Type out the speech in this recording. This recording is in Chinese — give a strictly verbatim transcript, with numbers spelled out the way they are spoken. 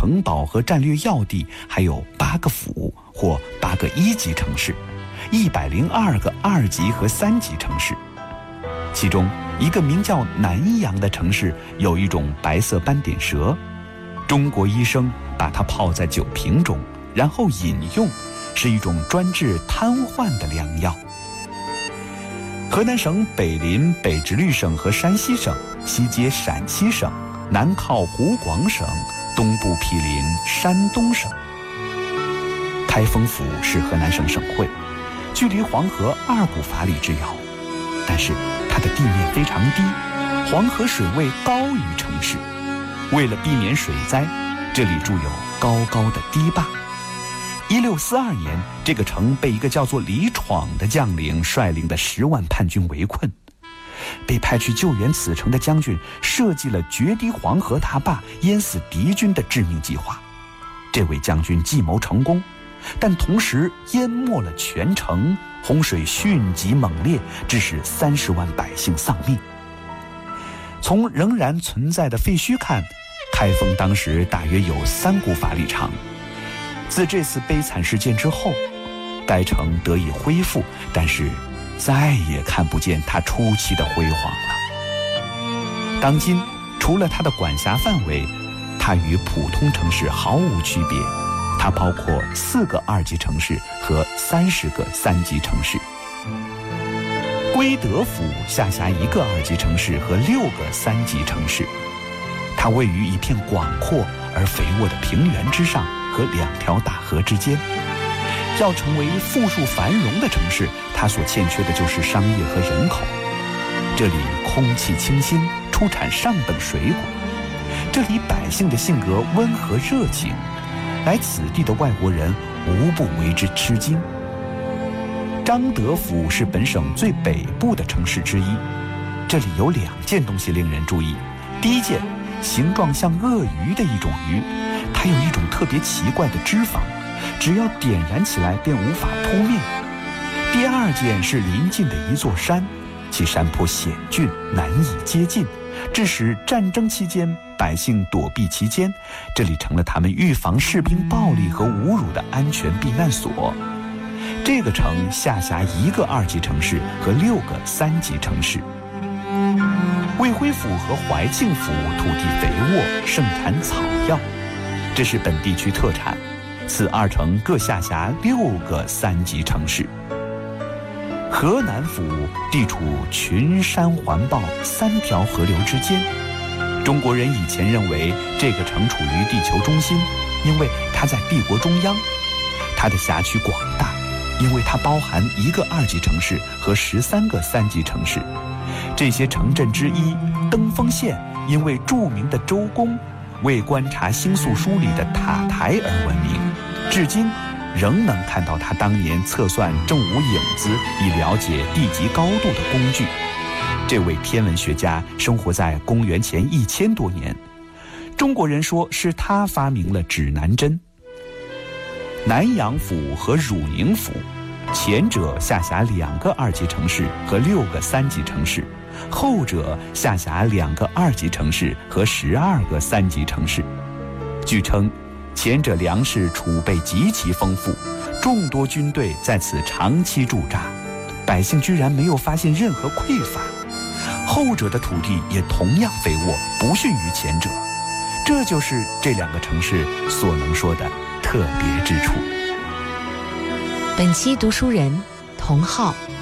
城堡和战略要地，还有八个府或八个一级城市，一百零二个二级和三级城市。其中一个名叫南阳的城市有一种白色斑点蛇，中国医生把它泡在酒瓶中，然后饮用，是一种专治瘫痪的良药。河南省北临北直隶省和山西省，西接陕西省，南靠湖广省，东部毗邻山东省。开封府是河南省省会，距离黄河二股法里之遥，但是它的地面非常低，黄河水位高于城市。为了避免水灾，这里筑有高高的堤坝。一六四二年，这个城被一个叫做李闯的将领率领的十万叛军围困。被派去救援此城的将军设计了决堤黄河大坝、淹死敌军的致命计划。这位将军计谋成功，但同时淹没了全城，洪水迅疾猛烈，致使三十万百姓丧命。从仍然存在的废墟看，开封当时大约有三股法里长。自这次悲惨事件之后，该城得以恢复，但是再也看不见它初期的辉煌了。当今除了它的管辖范围，它与普通城市毫无区别，它包括四个二级城市和三十个三级城市。归德府下辖一个二级城市和六个三级城市，它位于一片广阔而肥沃的平原之上和两条大河之间。要成为富庶繁荣的城市，它所欠缺的就是商业和人口。这里空气清新，出产上等水果。这里百姓的性格温和热情，来此地的外国人无不为之吃惊。张德府是本省最北部的城市之一，这里有两件东西令人注意。第一件，形状像鳄鱼的一种鱼，它有一种特别奇怪的脂肪，只要点燃起来便无法扑灭。第二件是临近的一座山，其山坡险峻，难以接近，致使战争期间百姓躲避其间，这里成了他们预防士兵暴力和侮辱的安全避难所。这个城下辖一个二级城市和六个三级城市。卫辉府和怀庆府土地肥沃，盛产草药，这是本地区特产。此二城各下辖六个三级城市。河南府地处群山环抱三条河流之间，中国人以前认为这个城处于地球中心，因为它在帝国中央。它的辖区广大，因为它包含一个二级城市和十三个三级城市。这些城镇之一登封县，因为著名的周公为观察星宿书里的塔台而闻名，至今仍能看到他当年测算正午影子以了解地极高度的工具。这位天文学家生活在公元前一千多年，中国人说是他发明了指南针。南阳府和汝宁府，前者下辖两个二级城市和六个三级城市，后者下辖两个二级城市和十二个三级城市。据称，前者粮食储备极其丰富，众多军队在此长期驻扎，百姓居然没有发现任何匮乏。后者的土地也同样肥沃，不逊于前者。这就是这两个城市所能说的特别之处。 本期读书人童浩